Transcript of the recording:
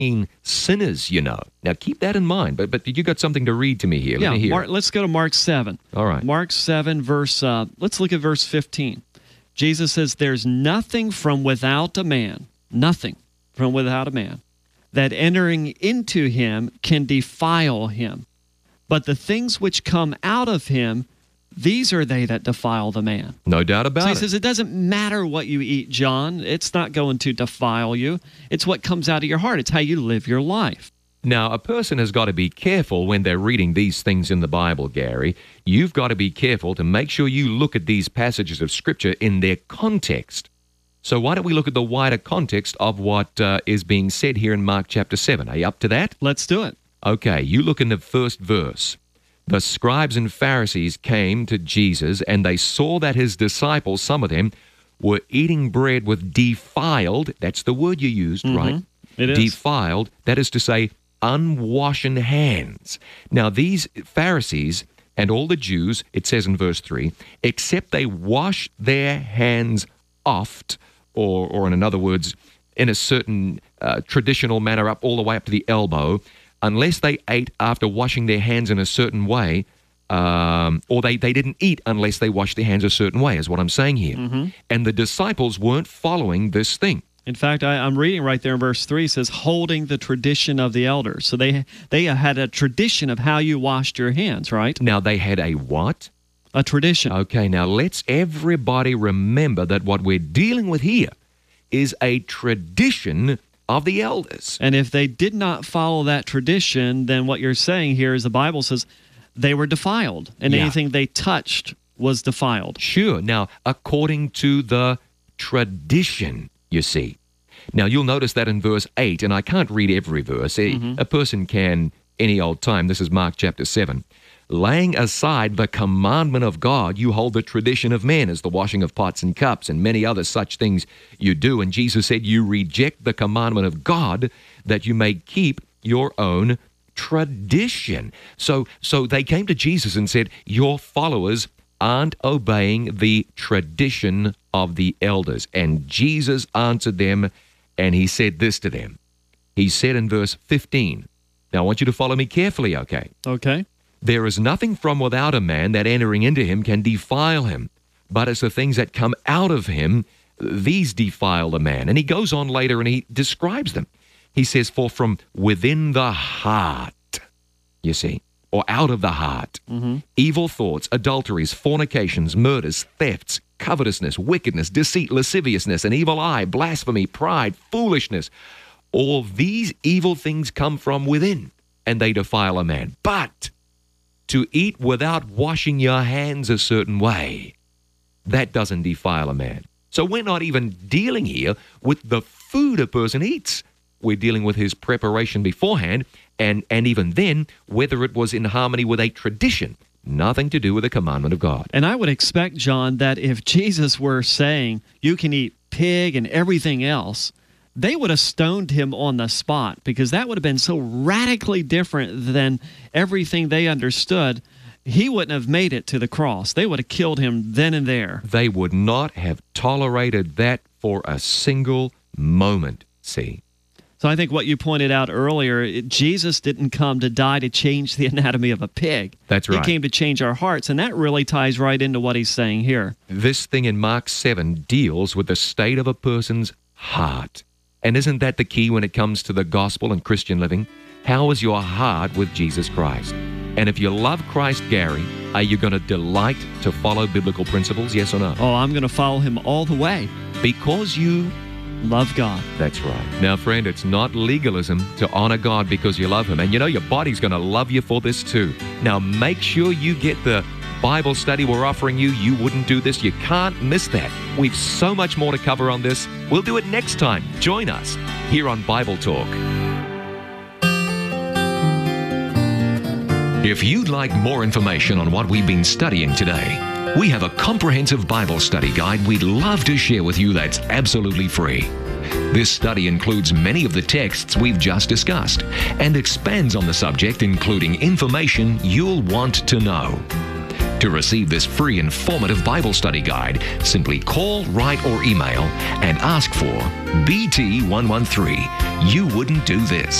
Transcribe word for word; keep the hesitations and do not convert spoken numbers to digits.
dying sinners, you know. Now, keep that in mind. But but you got something to read to me here. Let yeah, me hear. Mark, let's go to Mark seven. All right. Mark seven, verse, uh, let's look at verse fifteen. Jesus says, there's nothing from without a man, nothing from without a man, that entering into him can defile him. But the things which come out of him, these are they that defile the man. No doubt about so he it. He says it doesn't matter what you eat, John. It's not going to defile you. It's what comes out of your heart. It's how you live your life. Now, a person has got to be careful when they're reading these things in the Bible, Gary. You've got to be careful to make sure you look at these passages of Scripture in their context. So why don't we look at the wider context of what uh, is being said here in Mark chapter seven? Are you up to that? Let's do it. Okay, you look in the first verse. The scribes and Pharisees came to Jesus, and they saw that his disciples, some of them, were eating bread with defiled, that's the word you used, mm-hmm. right? It is. Defiled, that is to say, unwashen hands. Now, these Pharisees and all the Jews, it says in verse three, except they wash their hands oft, or, or in other words, in a certain uh, traditional manner up all the way up to the elbow, unless they ate after washing their hands in a certain way, um, or they, they didn't eat unless they washed their hands a certain way, is what I'm saying here. Mm-hmm. And the disciples weren't following this thing. In fact, I, I'm reading right there in verse three, it says, holding the tradition of the elders. So they they had a tradition of how you washed your hands, right? Now, they had a what? A tradition. Okay, now let's everybody remember that what we're dealing with here is a tradition of the elders. And if they did not follow that tradition, then what you're saying here is the Bible says they were defiled, and Yeah. anything they touched was defiled. Sure. Now, according to the tradition, you see. Now, you'll notice that in verse eight, and I can't read every verse. A- Mm-hmm. A person can any old time. This is Mark chapter seven. Laying aside the commandment of God, you hold the tradition of men, as the washing of pots and cups and many other such things you do. And Jesus said, you reject the commandment of God that you may keep your own tradition. So, so they came to Jesus and said, your followers aren't obeying the tradition of the elders. And Jesus answered them, and he said this to them. He said in verse fifteen, now I want you to follow me carefully, okay? Okay. There is nothing from without a man that entering into him can defile him, but it's the things that come out of him, these defile the man. And he goes on later and he describes them. He says, for from within the heart, you see, or out of the heart, Mm-hmm. evil thoughts, adulteries, fornications, murders, thefts, covetousness, wickedness, deceit, lasciviousness, an evil eye, blasphemy, pride, foolishness. All these evil things come from within, and they defile a man. But to eat without washing your hands a certain way, that doesn't defile a man. So we're not even dealing here with the food a person eats. We're dealing with his preparation beforehand, and, and even then, whether it was in harmony with a tradition, nothing to do with the commandment of God. And I would expect, John, that if Jesus were saying you can eat pig and everything else, they would have stoned him on the spot, because that would have been so radically different than everything they understood. He wouldn't have made it to the cross. They would have killed him then and there. They would not have tolerated that for a single moment, see. So I think what you pointed out earlier, it, Jesus didn't come to die to change the anatomy of a pig. That's right. He came to change our hearts, and that really ties right into what he's saying here. This thing in Mark seven deals with the state of a person's heart. And isn't that the key when it comes to the gospel and Christian living? How is your heart with Jesus Christ? And if you love Christ, Gary, are you going to delight to follow biblical principles, yes or no? Oh, I'm going to follow him all the way. Because you love God. That's right. Now, friend, it's not legalism to honor God because you love him. And you know your body's going to love you for this too. Now, make sure you get the Bible study we're offering you. You wouldn't do this. You can't miss that. We've so much more to cover on this. We'll do it next time. Join us here on Bible Talk. If you'd like more information on what we've been studying today, we have a comprehensive Bible study guide we'd love to share with you that's absolutely free. This study includes many of the texts we've just discussed and expands on the subject, including information you'll want to know. To receive this free informative Bible study guide, simply call, write, or email and ask for B T one one three. You wouldn't do this.